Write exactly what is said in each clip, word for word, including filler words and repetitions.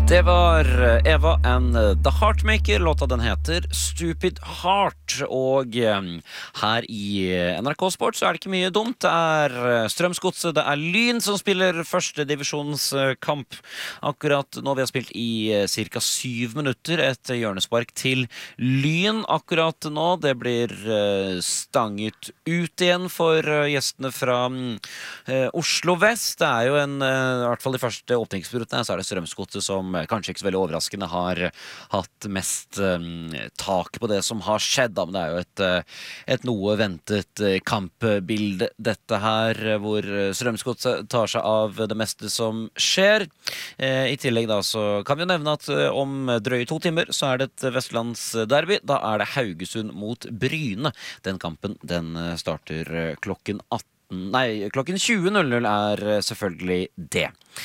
Det var Eva and The Heartmaker. Låta den heter Stupid Heart. Og her i N R K Sport så er det ikke mye dumt. Det er Strømsgodset, det er Lyn som spiller første divisjonskamp. Akkurat nå vi har spilt i cirka syv minutter. Et hjørnespark til Lyn akkurat nå. Det blir stanget ut igjen for gjestene fra Oslo Vest. Det er jo en, i hvert fall de første åpningsminuttene, så er det Strømsgodset som kanskje ikke så veldig overraskende har hatt mest um, tak på det som har skjedd, da. Men det er jo et, et noe ventet kampbilde dette her, hvor Strømsgodset tar seg av det meste som skjer. Eh, I tillegg da så kan vi jo nevne at om drøye to timer så er det et Vestlandsderby. Da er det Haugesund mot Bryne. Den kampen den starter klokken atten. Nei, klokken tjue null null er selvfølgelig det.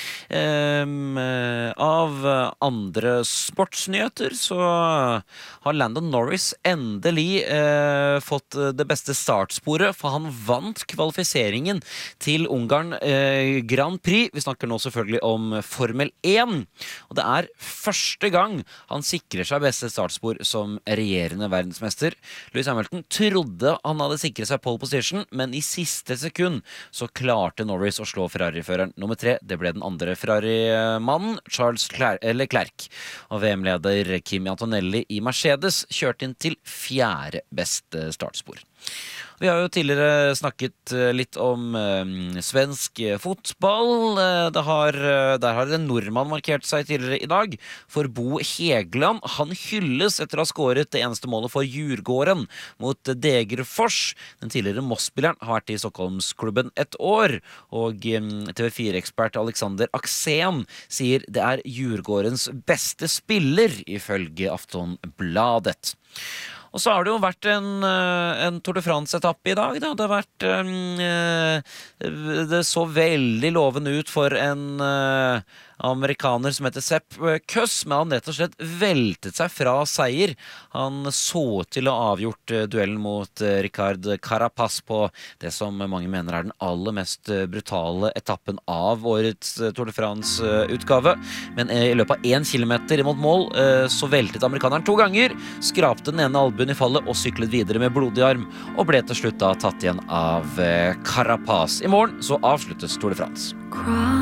Um, av andre sportsnyheter så har Landon Norris endelig uh, fått det beste startsporet, for han vant kvalifiseringen til Ungarn uh, Grand Prix. Vi snakker nå selvfølgelig om Formel én, og det er første gang han sikrer seg beste startspor som regjerende verdensmester. Lewis Hamilton trodde han hadde sikret seg pole position, men i siste sekund så klarte Norris å slå Ferrari-føreren nummer tre. Det ble den andre Ferrari-mannen, Charles Leclerc. Og V M-leder Kimi Antonelli i Mercedes kjørte inn til fjerde beste startspor. Vi har jo tidligere snakket litt om eh, svensk fotball. Det har, der har en nordmann markert seg tidligere i dag. For Bo Hegland, han hylles etter å ha skåret det eneste målet for Djurgården mot Degerfors. Den tidligere Moss-spilleren har vært i Stockholmsklubben et år. Og eh, T V fire-ekspert Alexander Axén sier det er Djurgårdens beste spiller, ifølge Aftonbladet. Og så har det jo vært en, en Tour de France-etappe i dag. Da. Det har vært um, Det så veldig lovende ut for en uh, amerikaner som heter Sepp Kuss, men han rett og slett veltet seg fra seier. Han så til å ha avgjort duellen mot Ricard Carapaz på det som mange mener er den aller mest brutale etappen av årets Tour de France-utgave. Men i løpet av én kilometer mot mål så veltet amerikaneren to ganger, skrapte den ene albuen i fallet og syklet videre med blodig arm, og ble til slutt da tatt igjen av Carapaz. I morgen så avsluttes Tour de France.